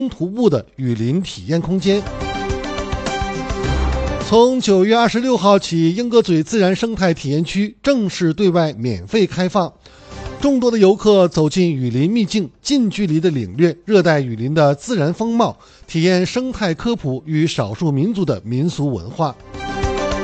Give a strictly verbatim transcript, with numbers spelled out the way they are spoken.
徒步的雨林体验空间。从九月二十六号起，莺歌嘴自然生态体验区正式对外免费开放。众多的游客走进雨林秘境，近距离的领略热带雨林的自然风貌，体验生态科普与少数民族的民俗文化。